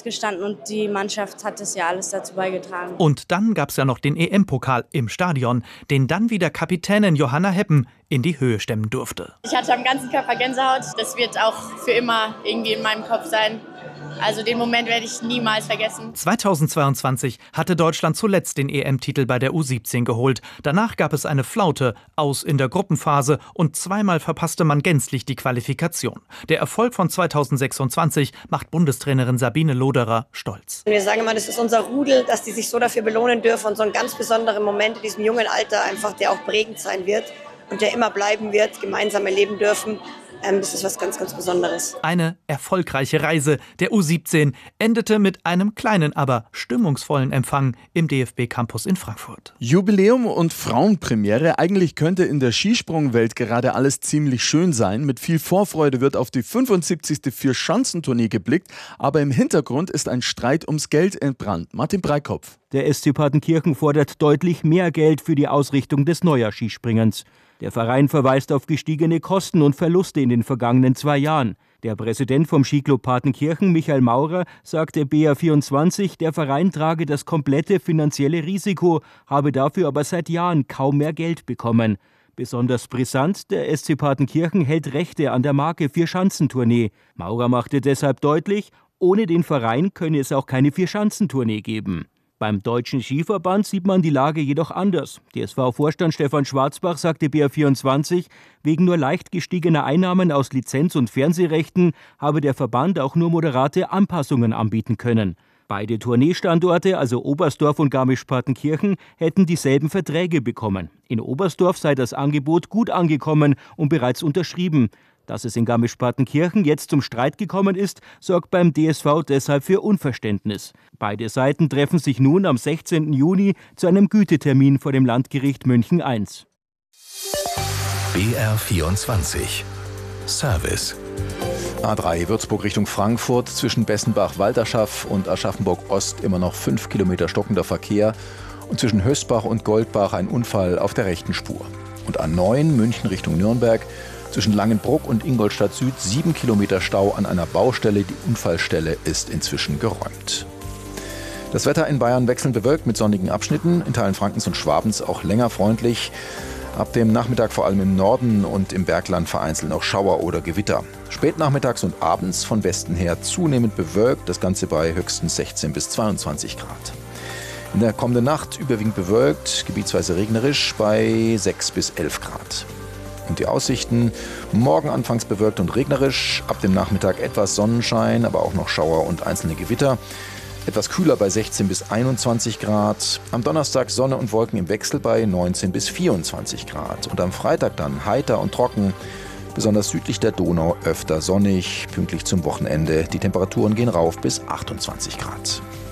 Platz gestanden und die Mannschaft hat das ja alles dazu beigetragen. Und dann gab es ja noch den EM-Pokal im Stadion, den dann wieder Kapitänin Johanna Heppen in die Höhe stemmen durfte. Ich hatte am ganzen Körper Gänsehaut. Das wird auch für immer irgendwie in meinem Kopf sein. Also den Moment werde ich niemals vergessen. 2022 hatte Deutschland zuletzt den EM-Titel bei der U17 geholt. Danach gab es eine Flaute, aus in der Gruppenphase und zweimal verpasste man gänzlich die Qualifikation. Der Erfolg von 2026 macht Bundestrainerin Sabine Loderer stolz. Wir sagen immer, das ist unser Rudel, dass die sich so dafür belohnen dürfen und so einen ganz besonderen Moment in diesem jungen Alter einfach, der auch prägend sein wird und der immer bleiben wird, gemeinsam erleben dürfen. Das ist was ganz, ganz Besonderes. Eine erfolgreiche Reise der U17 endete mit einem kleinen, aber stimmungsvollen Empfang im DFB-Campus in Frankfurt. Jubiläum und Frauenpremiere. Eigentlich könnte in der Skisprungwelt gerade alles ziemlich schön sein. Mit viel Vorfreude wird auf die 75. Vierschanzentournee geblickt. Aber im Hintergrund ist ein Streit ums Geld entbrannt. Martin Breikopf. Der SC Partenkirchen fordert deutlich mehr Geld für die Ausrichtung des Neujahr-Skispringens. Der Verein verweist auf gestiegene Kosten und Verluste in den vergangenen 2 Jahren. Der Präsident vom Skiclub Partenkirchen, Michael Maurer, sagte BR24, der Verein trage das komplette finanzielle Risiko, habe dafür aber seit Jahren kaum mehr Geld bekommen. Besonders brisant, der SC Partenkirchen hält Rechte an der Marke Vierschanzentournee. Maurer machte deshalb deutlich, ohne den Verein könne es auch keine Vierschanzentournee geben. Beim Deutschen Skiverband sieht man die Lage jedoch anders. DSV-Vorstand Stefan Schwarzbach sagte BR24, wegen nur leicht gestiegener Einnahmen aus Lizenz- und Fernsehrechten habe der Verband auch nur moderate Anpassungen anbieten können. Beide Tourneestandorte, also Oberstdorf und Garmisch-Partenkirchen, hätten dieselben Verträge bekommen. In Oberstdorf sei das Angebot gut angekommen und bereits unterschrieben. Dass es in Garmisch-Partenkirchen jetzt zum Streit gekommen ist, sorgt beim DSV deshalb für Unverständnis. Beide Seiten treffen sich nun am 16. Juni zu einem Gütetermin vor dem Landgericht München I. BR24 Service. A3 Würzburg Richtung Frankfurt, zwischen Bessenbach-Walderschaff und Aschaffenburg-Ost immer noch 5 Kilometer stockender Verkehr und zwischen Hösbach und Goldbach ein Unfall auf der rechten Spur. Und A9 München Richtung Nürnberg, zwischen Langenbruck und Ingolstadt Süd 7 Kilometer Stau an einer Baustelle. Die Unfallstelle ist inzwischen geräumt. Das Wetter in Bayern wechselnd bewölkt mit sonnigen Abschnitten, in Teilen Frankens und Schwabens auch länger freundlich. Ab dem Nachmittag vor allem im Norden und im Bergland vereinzelt noch Schauer oder Gewitter. Spätnachmittags und abends von Westen her zunehmend bewölkt, das Ganze bei höchstens 16 bis 22 Grad. In der kommenden Nacht überwiegend bewölkt, gebietsweise regnerisch bei 6 bis 11 Grad. Und die Aussichten: morgen anfangs bewölkt und regnerisch, ab dem Nachmittag etwas Sonnenschein, aber auch noch Schauer und einzelne Gewitter. Etwas kühler bei 16 bis 21 Grad. Am Donnerstag Sonne und Wolken im Wechsel bei 19 bis 24 Grad. Und am Freitag dann heiter und trocken, besonders südlich der Donau öfter sonnig, pünktlich zum Wochenende. Die Temperaturen gehen rauf bis 28 Grad.